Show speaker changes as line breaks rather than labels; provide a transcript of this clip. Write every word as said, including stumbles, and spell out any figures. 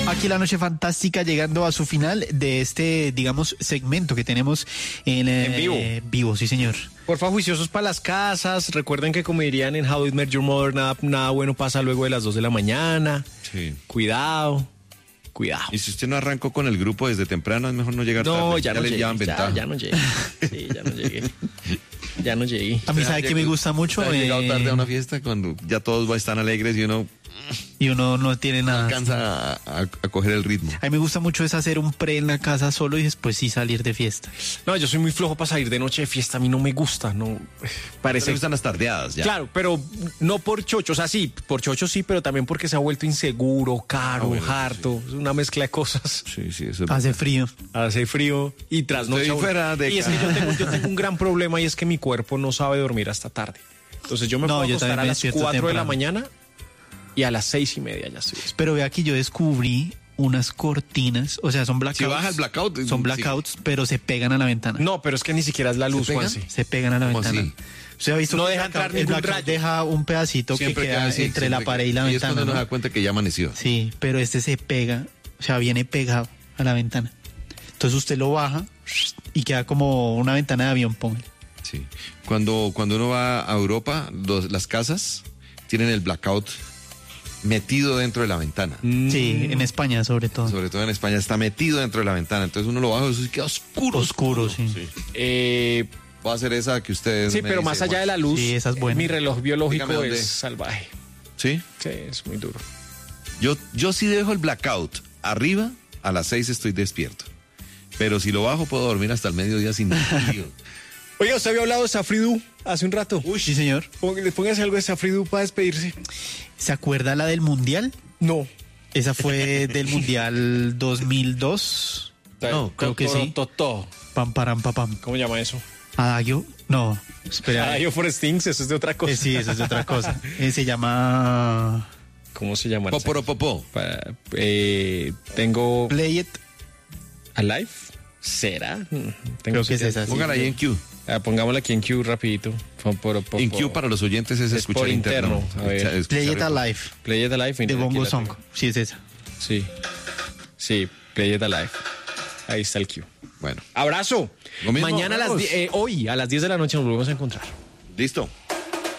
Aquí la noche fantástica, llegando a su final de este, digamos, segmento que tenemos en, eh,
En vivo.
Vivo, sí, señor.
Porfa, juiciosos para las casas. Recuerden que, como dirían en How I Met Your Mother, nada, nada bueno pasa luego de las dos de la mañana.
Sí.
Cuidado, cuidado.
Y si usted no arrancó con el grupo desde temprano, es mejor no llegar
No,
tarde.
ya, no
le
llegué.
llevan
Ya,
ventaja.
ya no llegué. Sí, ya no llegué. Ya no llegué.
A mí, ¿sabe qué me gusta mucho?
¿Ha llegado
Eh,
tarde a una fiesta cuando ya todos están alegres y uno
Y uno no tiene nada.
alcanza a, a- a coger el ritmo?
A mí me gusta mucho es hacer un pre en la casa solo y después sí salir de fiesta.
No, yo soy muy flojo para salir de noche de fiesta. A mí no me gusta. No,
Me
parece.
gustan las tardeadas ya.
Claro, pero no por chocho. O sea, sí, por chocho sí, pero también porque se ha vuelto inseguro, caro,
Ah, bueno,
harto. Es una mezcla de cosas.
Sí, sí, eso es
Hace frío.
Hace frío y trasnocha.
Estoy fuera de
Y es que yo tengo, yo tengo un gran problema y es que mi cuerpo no sabe dormir hasta tarde. Entonces yo me
No,
puedo
yo
acostar
también
a
me
las
despierto
cuatro de la
temprano.
mañana y a las seis y media ya estoy despierto.
Pero ve aquí, yo descubrí unas cortinas, o sea, son blackouts.
Si baja el blackout,
Son
sí.
blackouts, pero se pegan a la ventana.
No, pero es que ni siquiera es la luz,
pegan?
Juanse.
Se pegan a la
¿Cómo
ventana.
así?
¿Usted ha visto
No
que
deja
el blackout-
entrar
el
ningún
blackout
rayo.
deja un pedacito
Siempre
que queda
queda así,
entre la
siempre
pared y
queda-
la
y es
ventana?
cuando uno
¿no?
se da cuenta que ya amaneció.
Sí, pero este se pega, o sea, viene pegado a la ventana. Entonces usted lo baja y queda como una ventana de avión, póngale.
Sí. Cuando, cuando uno va a Europa, los- las casas tienen el blackout metido dentro de la ventana.
Sí, en España sobre todo.
Sobre todo en España está metido dentro de la ventana. Entonces uno lo baja y eso sí queda oscuro.
Oscuro, sí.
Eh,
Va a ser esa que ustedes
sí,
me
pero
dicen,
más allá de la
Juan.
luz,
Sí, esa es buena.
mi reloj biológico
Dígame dónde.
es salvaje.
¿Sí?
Sí, es muy duro.
Yo, yo sí dejo el blackout arriba, a las seis estoy despierto. Pero si lo bajo puedo dormir hasta el mediodía sin frío.
Oiga, usted había hablado de Safridu hace un rato.
Uy, sí, señor.
Póngale- Póngase algo de Safridu para despedirse.
¿Se acuerda la del Mundial?
No.
Esa fue del Mundial dos mil dos. No, creo que sí.
Totó.
Pam, param, pa, pam.
¿Cómo llama eso?
Adagio. No, espera.
Ah, yo for Stings, eso es de otra cosa.
Eh, sí, eso es de otra cosa. Eh, se llama
¿Cómo se llama?
Poporopopó.
Pa- eh, tengo
Play It.
Alive. ¿Será? Mm, tengo
Creo que es
idea.
esa. sí.
Póngala ahí en Q.
Ah, pongámosla aquí en Q rapidito. Fon- por- por-
En Q para los oyentes es,
Es
escuchar
por
interno.
interno, a ver.
Escucha- escuchar
Play It
el-
Alive.
Play It Alive.
De
Aquí
Bongo
la
Song.
tengo.
Sí, es esa.
Sí. Sí, Play It Alive. Ahí está el Q.
Bueno,
Abrazo.
Lo mismo,
Mañana a las
vamos.
die- eh, hoy a las diez de la noche nos volvemos a encontrar.
listo.